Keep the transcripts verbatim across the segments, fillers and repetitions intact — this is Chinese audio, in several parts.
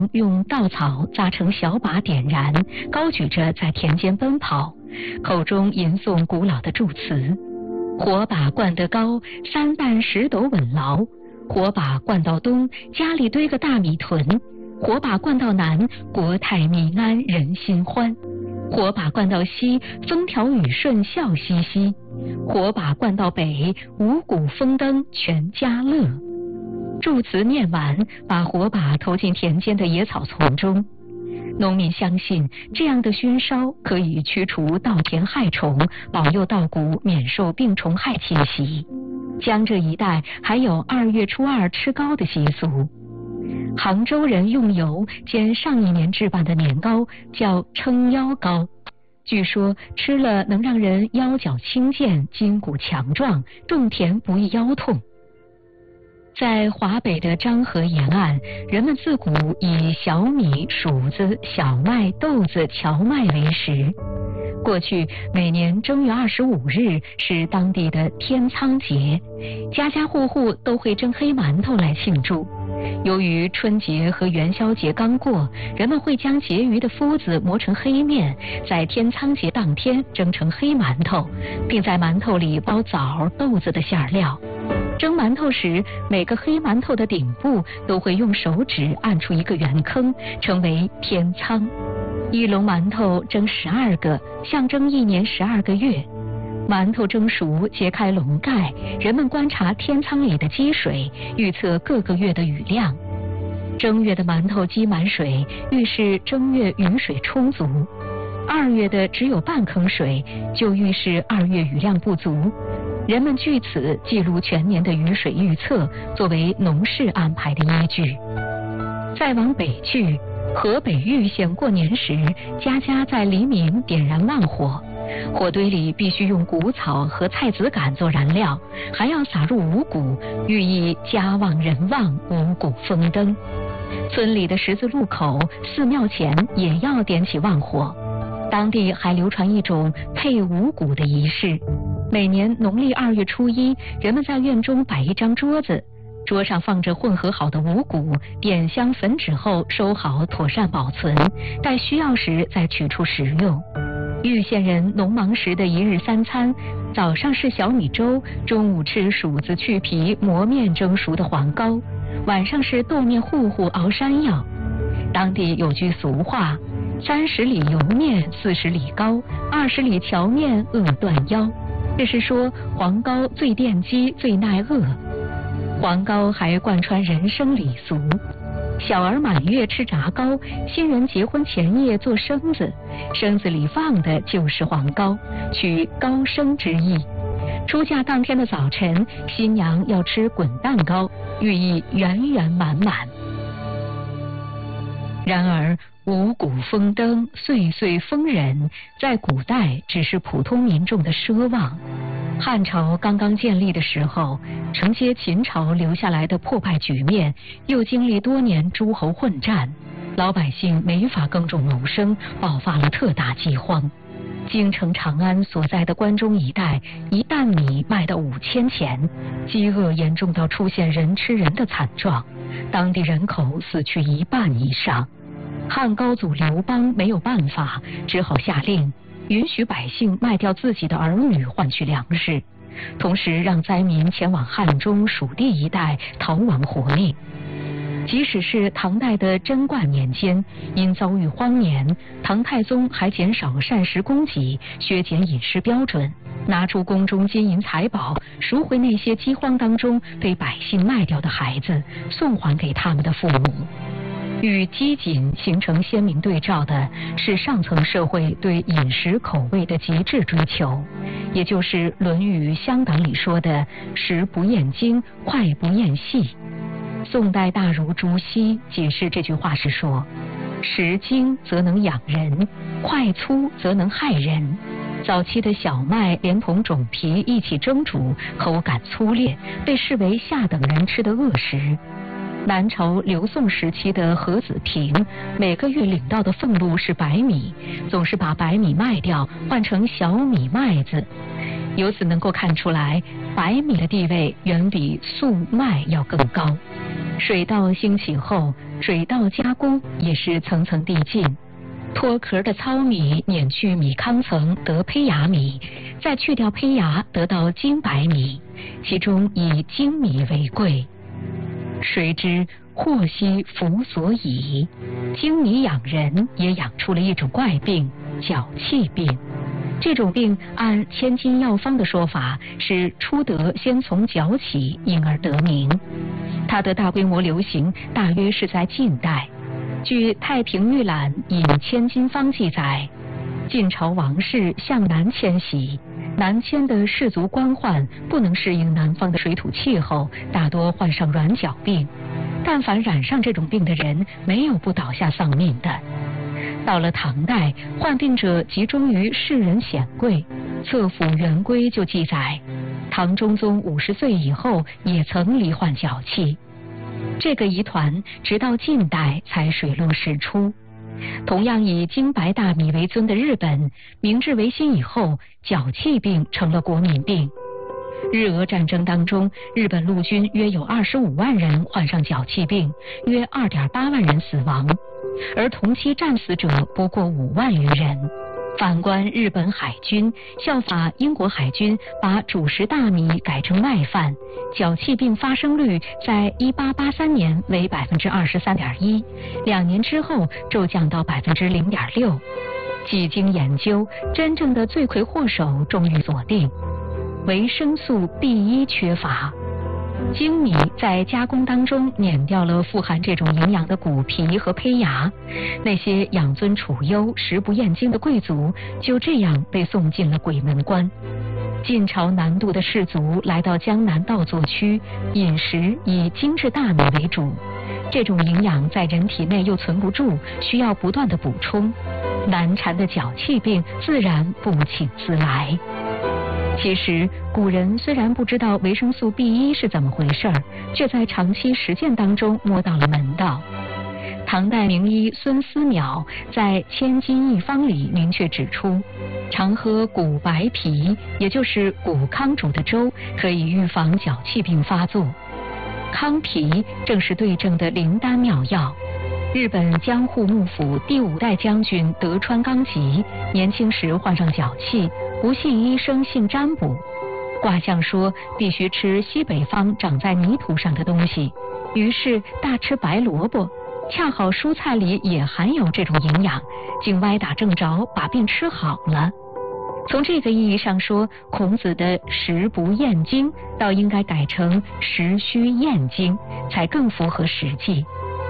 用稻草扎成小把点燃，高举着在田间奔跑，口中吟诵古老的祝词。火把灌得高，三担十斗稳牢；火把灌到东，家里堆个大米屯；火把灌到南，国泰民安人心欢；火把灌到西，风调雨顺笑嘻嘻；火把灌到北，五谷丰登全家乐。祝词念完，把火把投进田间的野草丛中。农民相信这样的熏烧可以驱除稻田害虫，保佑稻谷免受病虫害侵袭。江浙一带还有二月初二吃糕的习俗。杭州人用油煎上一年置办的年糕，叫撑腰糕。据说吃了能让人腰脚轻健，筋骨强壮，种田不易腰痛。在华北的漳河沿岸，人们自古以小米、黍子、小麦、豆子、荞麦为食。过去每年正月二十五日是当地的天仓节，家家户户都会蒸黑馒头来庆祝。由于春节和元宵节刚过，人们会将结余的麸子磨成黑面，在天仓节当天蒸成黑馒头，并在馒头里包枣、豆子的馅料。蒸馒头时，每个黑馒头的顶部都会用手指按出一个圆坑，称为天仓。一笼馒头蒸十二个，象征一年十二个月。馒头蒸熟，揭开笼盖，人们观察天仓里的积水，预测各个月的雨量。正月的馒头积满水，预示正月雨水充足；二月的只有半坑水，就预示二月雨量不足。人们据此记录全年的雨水预测，作为农事安排的依据。再往北去，河北玉县过年时，家家在黎明点燃旺火，火堆里必须用谷草和菜籽秆做燃料，还要撒入五谷，寓意家旺人旺，五谷丰登。村里的十字路口、寺庙前也要点起旺火。当地还流传一种配五谷的仪式。每年农历二月初一，人们在院中摆一张桌子，桌上放着混合好的五谷，点香焚纸后收好，妥善保存，待需要时再取出食用。玉县人农忙时的一日三餐，早上是小米粥，中午吃黍子去皮磨面蒸熟的黄糕，晚上是豆面糊糊熬山药。当地有句俗话：三十里油面，四十里糕，二十里荞面饿断腰。这是说黄糕最垫饥，最耐饿。黄糕还贯穿人生礼俗，小儿满月吃炸糕，新人结婚前夜做生子，生子里放的就是黄糕，取高升之意。出嫁当天的早晨，新娘要吃滚蛋糕，寓意圆圆满满。然而五谷丰登，岁岁丰人，在古代只是普通民众的奢望。汉朝刚刚建立的时候，承接秦朝留下来的破败局面，又经历多年诸侯混战，老百姓没法耕种谋生，爆发了特大饥荒。京城长安所在的关中一带，一担米卖到五千钱，饥饿严重到出现人吃人的惨状，当地人口死去一半以上。汉高祖刘邦没有办法，只好下令允许百姓卖掉自己的儿女换取粮食，同时让灾民前往汉中、蜀地一带逃亡活命。即使是唐代的贞观年间，因遭遇荒年，唐太宗还减少膳食供给，削减饮食标准，拿出宫中金银财宝，赎回那些饥荒当中被百姓卖掉的孩子，送还给他们的父母。与饥馑形成鲜明对照的是上层社会对饮食口味的极致追求，也就是《论语乡党》里说的“食不厌精，脍不厌细”。宋代大儒朱熹解释这句话时说：“食精则能养人，脍粗则能害人。”早期的小麦连同种皮一起蒸煮，口感粗劣，被视为下等人吃的恶食。南朝刘宋时期的何子平，每个月领到的俸禄是白米，总是把白米卖掉换成小米麦子。由此能够看出来，白米的地位远比粟麦要更高。 水稻兴起后，水稻加工也是层层递进。脱壳的糙米碾去米糠层得胚芽米，再去掉胚芽得到精白米，其中以精米为贵。谁知祸兮福所倚，精米养人也养出了一种怪病——脚气病。这种病按千金药方的说法是初得先从脚起，因而得名。它的大规模流行大约是在晋代。据《太平御览·引千金方》记载，晋朝王室向南迁徙，南迁的士族官宦不能适应南方的水土气候，大多患上软脚病。但凡染上这种病的人，没有不倒下丧命的。到了唐代，患病者集中于士人显贵，《册府元规》就记载，唐中宗五十岁以后也曾罹患脚气。这个疑团直到近代才水落石出。同样以精白大米为尊的日本，明治维新以后，脚气病成了国民病。日俄战争当中，日本陆军约有二十五万人患上脚气病，约二点八万人死亡，而同期战死者不过五万余人。反观日本海军，效法英国海军，把主食大米改成麦饭，脚气病发生率在一八八三年为百分之二十三点一，两年之后骤降到百分之零点六。几经研究，真正的罪魁祸首终于锁定：维生素 B 一 缺乏。精米在加工当中碾掉了富含这种营养的谷皮和胚芽，那些养尊处优、食不厌精的贵族就这样被送进了鬼门关。晋朝南渡的士族来到江南稻作区，饮食以精致大米为主，这种营养在人体内又存不住，需要不断的补充，难缠的脚气病自然不请自来。其实古人虽然不知道维生素 B 一 是怎么回事儿，却在长期实践当中摸到了门道。唐代名医孙思邈在《千金一方》里明确指出，常喝谷白皮，也就是谷糠煮的粥，可以预防脚气病发作。糠皮正是对症的灵丹妙药。日本江户幕府第五代将军德川纲吉年轻时患上脚气，不信医生，信占卜。卦象说必须吃西北方长在泥土上的东西，于是大吃白萝卜，恰好蔬菜里也含有这种营养，竟歪打正着把病吃好了。从这个意义上说，孔子的食不厌精倒应该改成食须厌精，才更符合实际。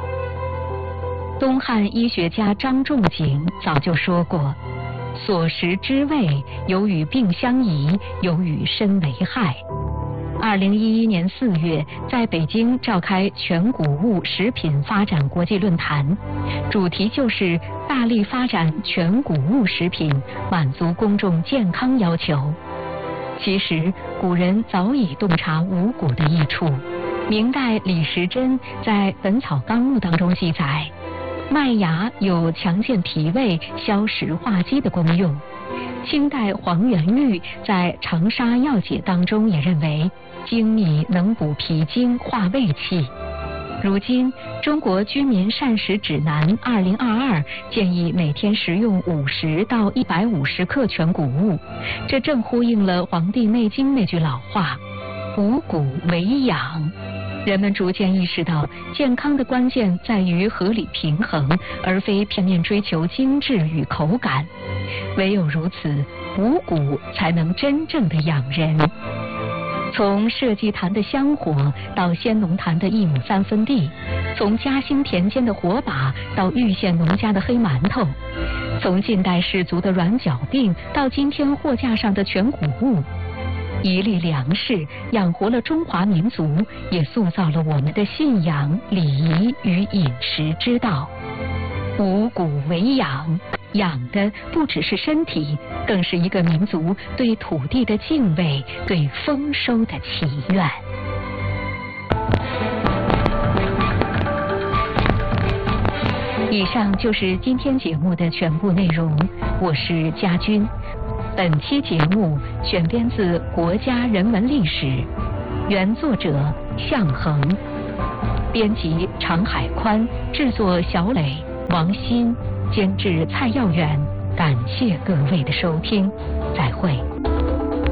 东汉医学家张仲景早就说过，所食之味，有与病相宜，有与身为害。二零一一年四月，在北京召开全谷物食品发展国际论坛，主题就是大力发展全谷物食品，满足公众健康要求。其实古人早已洞察五谷的益处。明代李时珍在《本草纲目》当中记载，麦芽有强健脾胃、消食化积的功用。清代黄元玉在《长沙药解》当中也认为，精米能补脾经、化胃气。如今中国居民膳食指南二零二二建议每天食用五十到一百五十克全谷物，这正呼应了《黄帝内经》那句老话：五谷为养。人们逐渐意识到，健康的关键在于合理平衡，而非片面追求精致与口感。唯有如此，五谷才能真正的养人。从社稷坛的香火到先农坛的一亩三分地，从嘉兴田间的火把到玉县农家的黑馒头，从近代士族的软脚病到今天货架上的全谷物，一粒粮食养活了中华民族，也塑造了我们的信仰、礼仪与饮食之道。五谷为养，养的不只是身体，更是一个民族对土地的敬畏，对丰收的祈愿。以上就是今天节目的全部内容，我是佳君。本期节目选编自《国家人文历史》，原作者向恒， 编辑常海宽，制作小磊、王鑫，监制蔡耀远。感谢各位的收听，再会。